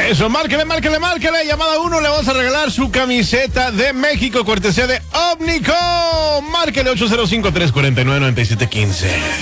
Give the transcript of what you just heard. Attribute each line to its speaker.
Speaker 1: Eso, márquele. Llamada 1, le vamos a regalar su camiseta de México, cortesía de Omnicom. Márquele 805-349-9715.